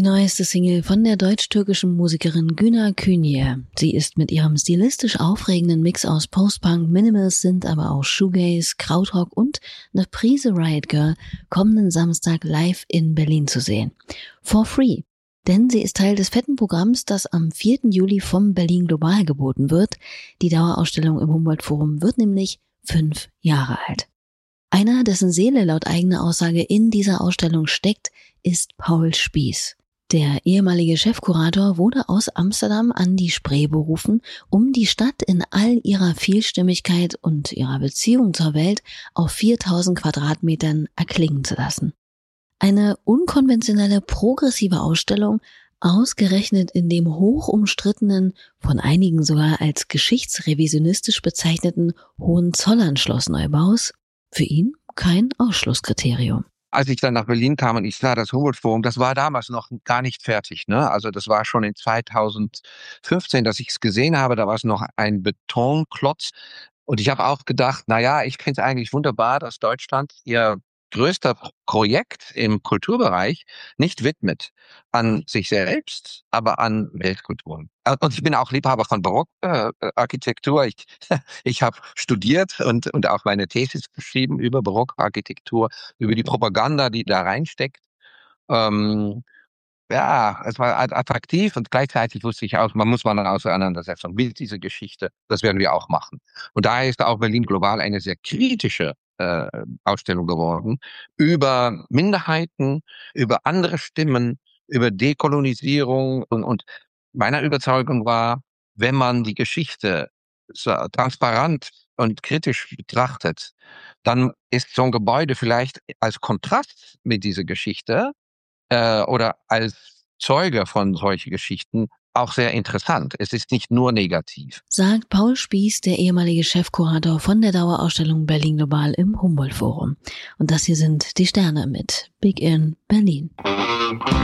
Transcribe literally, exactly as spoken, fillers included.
Die neueste Single von der deutsch-türkischen Musikerin Güner Künye. Sie ist mit ihrem stilistisch aufregenden Mix aus Post-Punk, Minimalist Synth, aber auch Shoegaze, Krautrock und eine Prise Riot Girl kommenden Samstag live in Berlin zu sehen. For free. Denn sie ist Teil des fetten Programms, das am vierten Juli vom Berlin Global geboten wird. Die Dauerausstellung im Humboldt-Forum wird nämlich fünf Jahre alt. Einer, dessen Seele laut eigener Aussage in dieser Ausstellung steckt, ist Paul Spies. Der ehemalige Chefkurator wurde aus Amsterdam an die Spree berufen, um die Stadt in all ihrer Vielstimmigkeit und ihrer Beziehung zur Welt auf viertausend Quadratmetern erklingen zu lassen. Eine unkonventionelle, progressive Ausstellung, ausgerechnet in dem hoch umstrittenen, von einigen sogar als geschichtsrevisionistisch bezeichneten Hohenzollernschloss Neubaus, für ihn kein Ausschlusskriterium. Als ich dann nach Berlin kam und ich sah das Humboldt-Forum, das war damals noch gar nicht fertig, ne? Also das war schon in zweitausendfünfzehn, dass ich es gesehen habe, da war es noch ein Betonklotz. Und ich habe auch gedacht, na ja, ich finde es eigentlich wunderbar, dass Deutschland ihr größter Projekt im Kulturbereich nicht widmet an sich selbst, aber an Weltkulturen. Und ich bin auch Liebhaber von Barockarchitektur. Ich, ich habe studiert und, und auch meine Thesis geschrieben über Barockarchitektur, über die Propaganda, die da reinsteckt. Ähm, ja, es war attraktiv und gleichzeitig wusste ich auch, man muss mal eine Auseinandersetzung mit dieser Geschichte. Das werden wir auch machen. Und daher ist auch Berlin Global eine sehr kritische äh, Ausstellung geworden über Minderheiten, über andere Stimmen, über Dekolonisierung und, und meiner Überzeugung war, wenn man die Geschichte so transparent und kritisch betrachtet, dann ist so ein Gebäude vielleicht als Kontrast mit dieser Geschichte äh, oder als Zeuge von solchen Geschichten auch sehr interessant. Es ist nicht nur negativ. Sagt Paul Spies, der ehemalige Chefkurator von der Dauerausstellung Berlin Global im Humboldt-Forum. Und das hier sind die Sterne mit Big in Berlin.